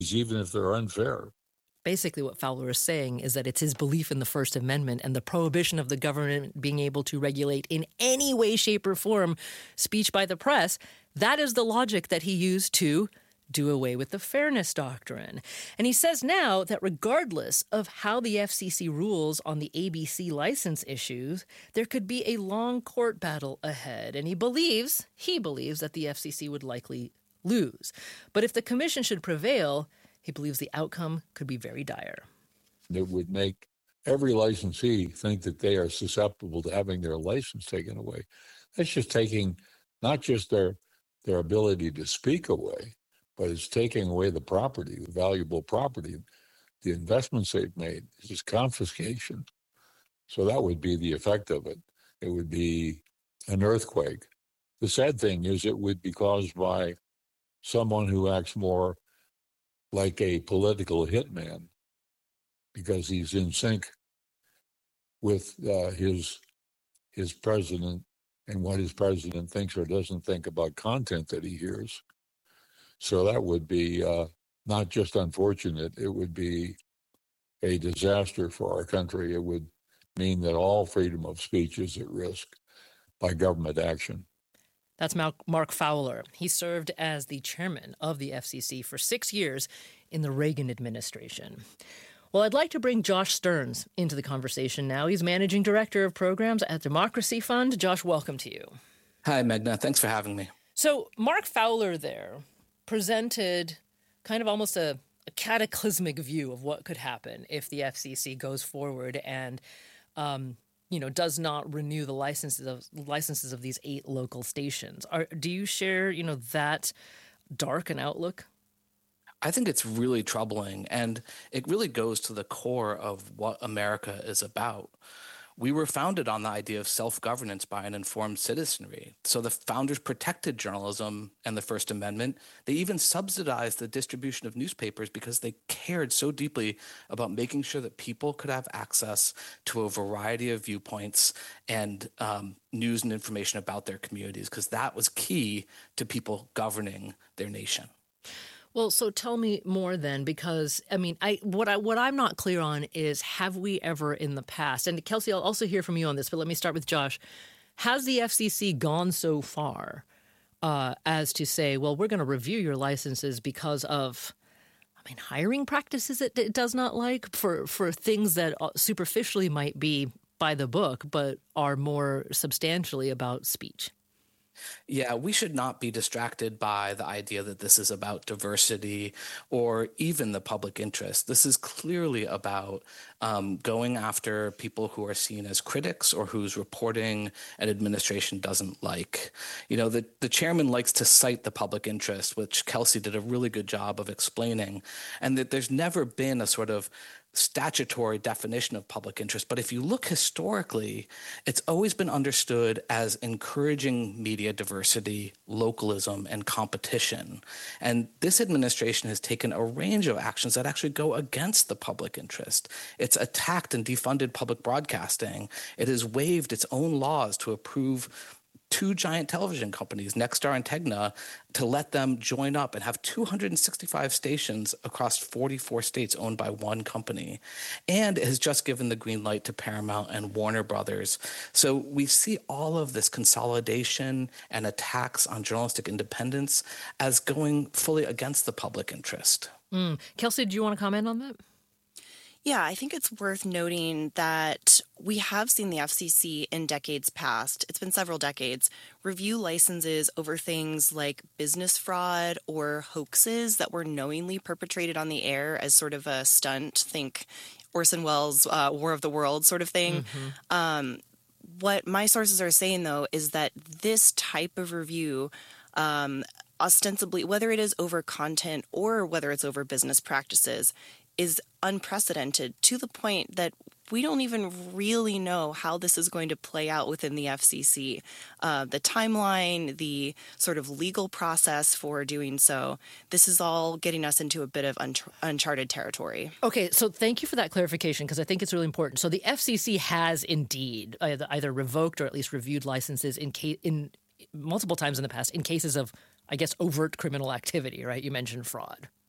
even if they're unfair. Basically, what Fowler is saying is that it's his belief in the First Amendment and the prohibition of the government being able to regulate in any way, shape, or form speech by the press. That is the logic that he used to do away with the fairness doctrine. And he says now that regardless of how the FCC rules on the ABC license issues, there could be a long court battle ahead. And he believes that the FCC would likely lose. But if the commission should prevail, he believes the outcome could be very dire. It would make every licensee think that they are susceptible to having their license taken away. That's just taking not just their ability to speak away, but it's taking away the property, the valuable property, the investments they've made. It's just confiscation. So that would be the effect of it. It would be an earthquake. The sad thing is it would be caused by someone who acts more like a political hitman because he's in sync with his president and what his president thinks or doesn't think about content that he hears. So that would be not just unfortunate, it would be a disaster for our country. It would mean that all freedom of speech is at risk by government action. That's Mark Fowler. He served as the chairman of the FCC for 6 years in the Reagan administration. Well, I'd like to bring Josh Stearns into the conversation now. He's managing director of programs at Democracy Fund. Josh, welcome to you. Hi, Meghna. Thanks for having me. So Mark Fowler there presented kind of almost a cataclysmic view of what could happen if the FCC goes forward and does not renew the licenses of these 8 local stations. Do you share, that dark an outlook? I think it's really troubling, and it really goes to the core of what America is about. We were founded on the idea of self-governance by an informed citizenry. So the founders protected journalism and the First Amendment. They even subsidized the distribution of newspapers because they cared so deeply about making sure that people could have access to a variety of viewpoints and news and information about their communities, because that was key to people governing their nation. Well, so tell me more then, because what I'm not clear on is, have we ever in the past, and Kelsey, I'll also hear from you on this, but let me start with Josh. Has the FCC gone so far as to say, well, we're going to review your licenses because of, hiring practices it does not like for things that superficially might be by the book, but are more substantially about speech? Yeah, we should not be distracted by the idea that this is about diversity or even the public interest. This is clearly about going after people who are seen as critics or whose reporting an administration doesn't like. The chairman likes to cite the public interest, which Kelsey did a really good job of explaining, and that there's never been a sort of statutory definition of public interest. But if you look historically, it's always been understood as encouraging media diversity, localism, and competition. And this administration has taken a range of actions that actually go against the public interest. It's attacked and defunded public broadcasting. It has waived its own laws to approve 2 giant television companies, Nexstar and Tegna, to let them join up and have 265 stations across 44 states owned by one company. And it has just given the green light to Paramount and Warner Brothers. So we see all of this consolidation and attacks on journalistic independence as going fully against the public interest. Kelsey, do you want to comment on that? Yeah, I think it's worth noting that we have seen the FCC in decades past, it's been several decades, review licenses over things like business fraud or hoaxes that were knowingly perpetrated on the air as sort of a stunt. Think Orson Welles' War of the Worlds sort of thing. Mm-hmm. What my sources are saying, though, is that this type of review ostensibly, whether it is over content or whether it's over business practices, is unprecedented to the point that we don't even really know how this is going to play out within the FCC. The timeline, the sort of legal process for doing so, this is all getting us into a bit of uncharted territory. Okay, so thank you for that clarification, because I think it's really important. So the FCC has indeed either revoked or at least reviewed licenses in multiple times in the past in cases of, I guess, overt criminal activity, right? You mentioned fraud.